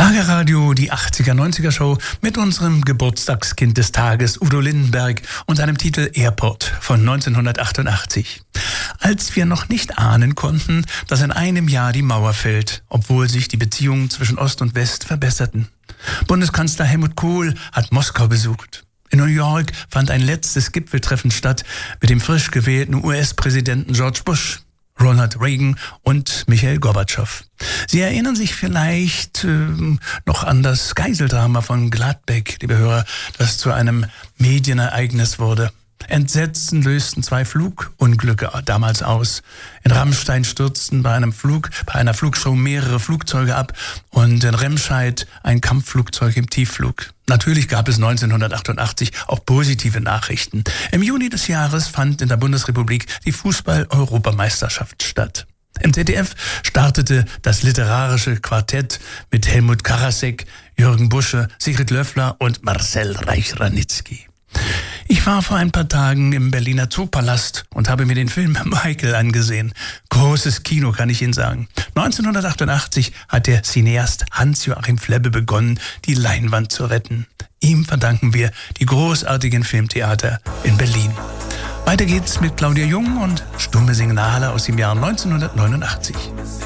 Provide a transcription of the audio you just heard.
Schlagerradio, die 80er-90er Show mit unserem Geburtstagskind des Tages, Udo Lindenberg, und seinem Titel Airport von 1988. Als wir noch nicht ahnen konnten, dass in einem Jahr die Mauer fällt, obwohl sich die Beziehungen zwischen Ost und West verbesserten. Bundeskanzler Helmut Kohl hat Moskau besucht. In New York fand ein letztes Gipfeltreffen statt mit dem frisch gewählten US-Präsidenten George Bush, Ronald Reagan und Michail Gorbatschow. Sie erinnern sich vielleicht noch an das Geiseldrama von Gladbeck, liebe Hörer, das zu einem Medienereignis wurde. Entsetzen lösten 2 Flugunglücke damals aus. In Rammstein stürzten bei einer Flugshow mehrere Flugzeuge ab und in Remscheid ein Kampfflugzeug im Tiefflug. Natürlich gab es 1988 auch positive Nachrichten. Im Juni des Jahres fand in der Bundesrepublik die Fußball-Europameisterschaft statt. Im ZDF startete das literarische Quartett mit Helmut Karasek, Jürgen Busche, Sigrid Löffler und Marcel Reich-Ranitzky. Ich war vor ein paar Tagen im Berliner Zoopalast und habe mir den Film Michael angesehen. Großes Kino, kann ich Ihnen sagen. 1988 hat der Cineast Hans-Joachim Flebbe begonnen, die Leinwand zu retten. Ihm verdanken wir die großartigen Filmtheater in Berlin. Weiter geht's mit Claudia Jung und Stumme Signale aus dem Jahr 1989.